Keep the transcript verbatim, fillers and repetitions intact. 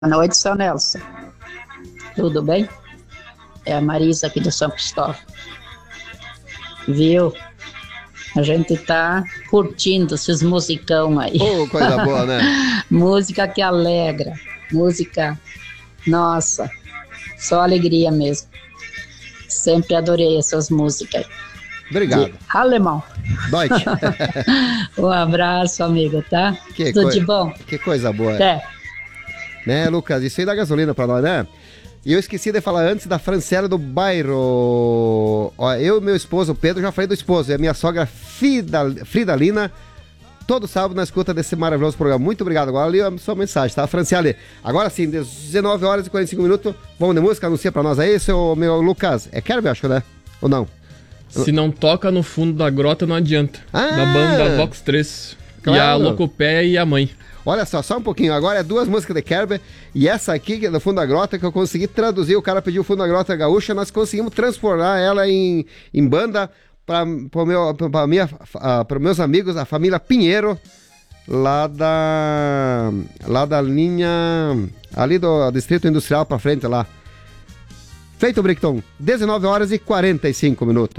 noite, seu Nelson. Tudo bem? É a Marisa aqui do São Cristóvão. Viu? A gente tá curtindo esses musicão aí. Oh, coisa boa, né? Música que alegra. Música, nossa, só alegria mesmo. Sempre adorei essas músicas. Obrigado. De alemão. Deutsch. Um abraço, amigo, tá? Que Tudo coi- de bom? Que coisa boa. Até. Né, Lucas? Isso aí dá gasolina pra nós, né? E eu esqueci de falar antes da Franciela do bairro. Ó, eu e meu esposo, o Pedro, já falei do esposo. E a minha sogra Frida, Fridalina, todo sábado na escuta desse maravilhoso programa. Muito obrigado. Agora li a sua mensagem, tá? Franciele, agora sim, dezenove horas e quarenta e cinco minutos. Vamos de música, anuncia pra nós aí, seu meu Lucas. É Kerb, acho, né? Ou não? Se não toca no fundo da grota, não adianta. Ah! Da banda Vox três. Claro. E a Locopé e a mãe. Olha só, só um pouquinho. Agora é duas músicas de Kerber e essa aqui, que é do Fundo da Grota, que eu consegui traduzir. O cara pediu o Fundo da Grota Gaúcha, nós conseguimos transformar ela em, em banda para meu, pra minha, para meus amigos, a família Pinheiro, lá da, lá da linha, ali do Distrito Industrial para frente lá. Feito, Bricton. dezenove horas e quarenta e cinco minutos.